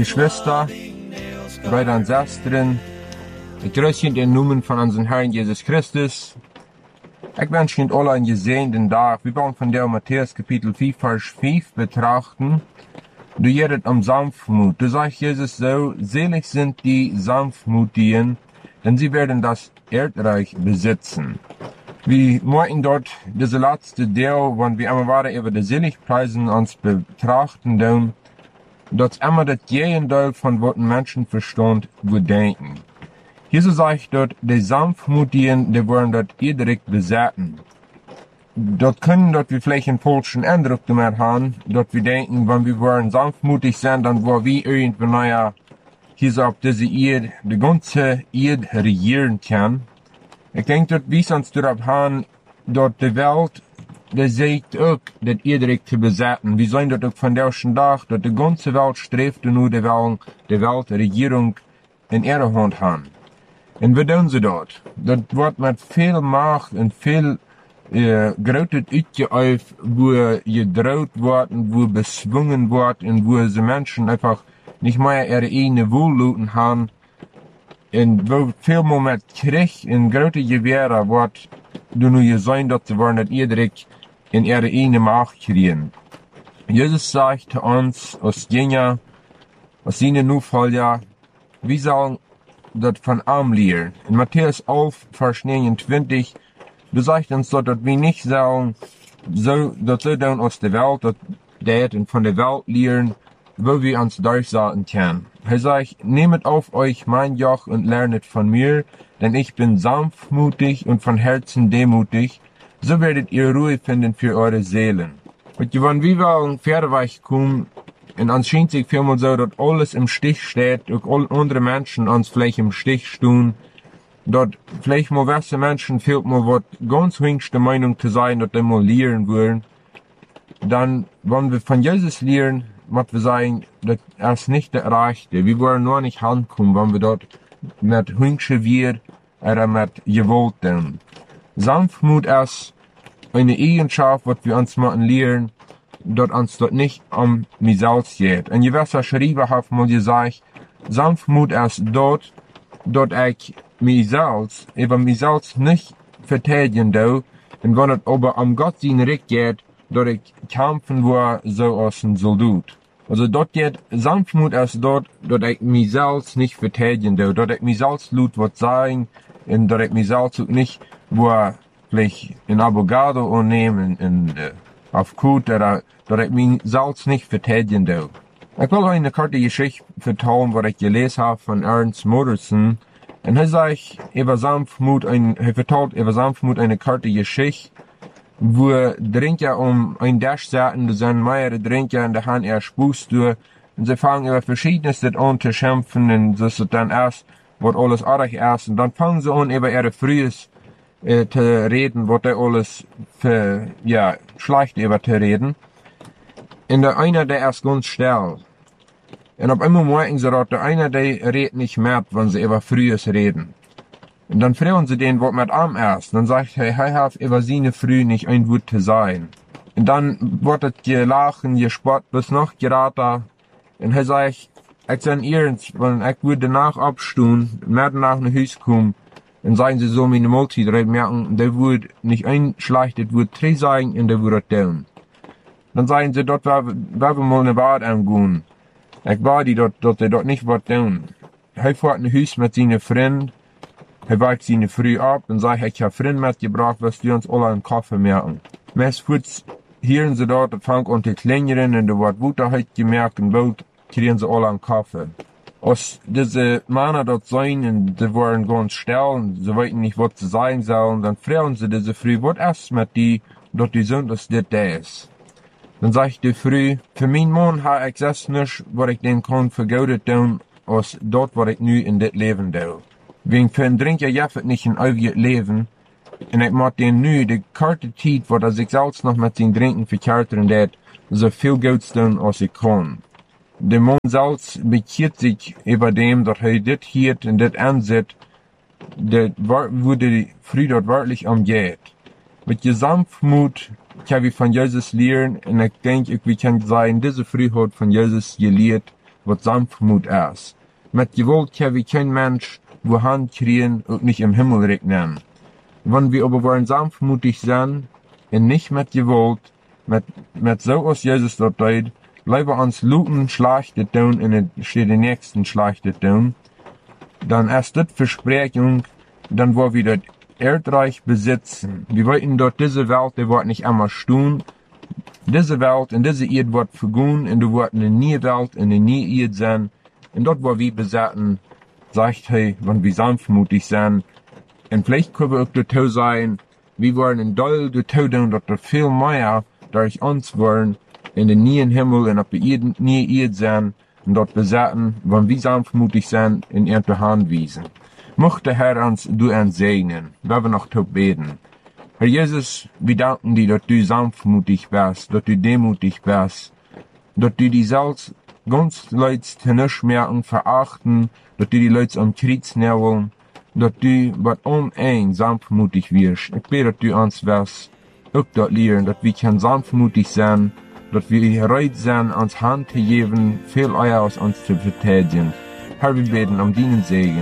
Geschwister, Brüder und Schwestern, ich grüße in den Namen von unserem Herrn Jesus Christus. Ich wünsche Ihnen alle einen gesegneten Tag. Wir wollen von der Matthäus Kapitel 4, Vers 5 betrachten. Du redet um Sanftmut. Du sagst Jesus so, selig sind die Sanftmutigen, denn sie werden das Erdreich besitzen. Wir möchten dort diese letzte Teil, wenn wir einmal weiter über die Seligpreisen uns betrachten, dann dat immer das Gegenteil von was ein Menschenverstand würde denken. Jesus sagt dort, die Sanftmutigen, die wollen dort direkt besetzen. Dort können dort wir vielleicht einen falschen Eindruck damit haben, dort wir denken, wenn wir wollen sanftmutig sind, dann wollen wir irgendwie, naja, hier so auf diese Erde, die ganze Erde regieren kann. Ich denke dort, wie sonst dort haben, dort die Welt, der sagt auch, das direkt zu besetzen. Wir sehen dort auch von der ersten Tag, dass die ganze Welt strebt nur die Weltregierung in ihrer Hand haben. Und wie tun sie dort? Das wird mit viel Macht und viel Großes ausgeübt, wo gedroht wird und wo bezwungen wird und wo die Menschen einfach nicht mehr ihre eigene Wohltaten haben. Und wo viel mehr mit Krieg und große Gewehre wird, du nur gesehen, dass sie wollen, dass ihr direkt in ihre eigene Macht kriegen. Jesus sagt zu uns, als Jünger, als seine Nachfolger, wir sollen das von ihm lernen. In Matthäus 11, Vers 29, besagt uns dort, dass wir nicht sollen, dass wir dann aus der Welt, das und von der Welt lernen, wo wir uns durchsetzen können. Er sagt, nehmet auf euch mein Joch und lernet von mir, denn ich bin sanftmutig und von Herzen demutig, so werdet ihr Ruhe finden für eure Seelen. Und wenn wir wollen Pferdeweich kommen, und uns scheint sich vielmal so, dass alles im Stich steht, auch alle andere Menschen uns vielleicht im Stich stehen, dort vielleicht mal gewisse Menschen fehlt mal was ganz höchste Meinung zu sein, dass die mal lernen wollen, dann, wenn wir von Jesus lernen, muss wir sagen, das ist nicht der Rechte. Wir wollen nur nicht ankommen, wenn wir dort mit höchste wir oder mit Gewalt tun. Sanftmut ist eine Eigenschaft, was wir uns mal lernen, dass uns dort nicht um mich selbst geht. Ein gewisser Schreiber hat mal gesagt, Sanftmut ist dort, dass ich mich selbst, über mich selbst nicht verteidigen darf, und wenn es aber um Gott sein Recht geht, dass ich kämpfen will, so als ein Soldat. Also dort geht, Sanftmut ist dort, dass ich mich selbst nicht verteidigen darf, dass ich mich selbst laut was sagen, und dass ich mich selbst auch nicht, wo vielleicht ein Abogado annehmen, auf Kut, oder, dass ich mich selbst nicht verteidigen darf. Ich will euch eine kurze Geschichte vertellen, was ich gelesen habe von Ernst Moderson. Und er sagt, er vertelt über Sanftmut eine kurze Geschichte, wo Trinker um ein Tisch saßen, da sind mehrere Trinker und da haben Spaß durch, und sie fangen über Verschiedenes an zu schimpfen, und das ist dann erst, was alles arg ist, und dann fangen sie an, über ihre Frühes zu reden, was da alles für, ja, schlecht über zu reden. Und der einer, der ist ganz still. Und auf einmal merken sie, dass der einer, der redet nicht mehr, wenn sie über Frühes reden. Und dann fragen sie den, was mit ihm ist. Dann sagt er, hat über seine Früh nicht ein Wort zu sein. Und dann wird es gelachen, gespott, bis noch geraten. Und er sagt, ich sage ernst, wenn ich würde danach abstehen, mehr nach nach Haus kommen, dann sagen sie so, meine Multi, merken, der würde nicht ein schlechtes Wort zu sagen, und der würde tun. Dann sagen sie, dort werden wir mal eine Bad angehen. Ich war die dort, dass er dort nicht was tun. Er fährt ein Haus mit seinen Freunden, er weckt seine Früh ab und sagt, ich habe Freunde mitgebracht, was wir uns alle einen Kaffee merken. Meistens hören sie dort, fangen an zu klingeln, und da wird Wutterheit gemerkt, und bald kriegen sie alle einen Kaffee. Als diese Männer dort sein, und sie waren ganz still, und sie wollten nicht, was sie sagen sollen, dann fragen sie diese Früh, was ist mit die, dort die sind, dass das da ist. Dann sagt die Früh, für meinen Mann habe ich das nicht, was ich den kann vergeudet tun, als dort, was ich nu in dit Leben tue. Wegen für einen Trinker jeffet nicht ein ewiges Leben, und ich mag den nu, die karte Zeit, wo er sich selbst noch mit seinen Trinken verkehrtern wird, so viel Geld tun, als ich kann. Der Mann selbst bekehrt sich über dem, dass er dit hielt und dit ansieht, wo die Früh dort wirklich umgeht. Mit der Sanftmut kann wir von Jesus lernen, und ich denke, wir können sagen, diese Früh hat von Jesus gelehrt, was Sanftmut ist. Mit Gewalt kann wie kein Mensch wo Hand kriegen und nicht im Himmel regnen. Wenn wir aber wollen sanftmutig sein, und nicht mit Gewalt, mit so als Jesus dort deut, lieber uns luten schlechte tun und steht den nächsten schlechte tun, dann ist das Versprechung, dann wo wir das Erdreich besitzen. Wir wollten dort diese Welt, die wird nicht einmal stehen. Diese Welt und diese Erde wird vergehen und du wird eine neue Welt und eine neue Erde sein. Und dort, wo wir besetzen, sagt er, wenn wir sanftmutig sind, und vielleicht können wir auch dazu sein, wir wollen in doll dazu tun, dass wir viel mehr durch uns wollen, in den neuen Himmel und auf der neuen Erde sein, und dort besetzen, wenn wir sanftmutig sind, in ihre Hand wiesen. Mochte Herr uns du uns segnen, wenn wir noch zu beten. Herr Jesus, wir danken dir, dass du sanftmutig bist, dass du demutig bist, dass du die selbst ganz Leute nicht merken, verachten, dass du die Leute am Kreuz nehmen, dass du was uneng sanftmutig wirst. Ich bete, dass du uns wirst, auch dort lehren, dass wir sanftmutig sein, dass wir bereit sind, uns Hand zu geben, viel eher aus uns zu verteidigen. Herr, wir beten um deinen Segen.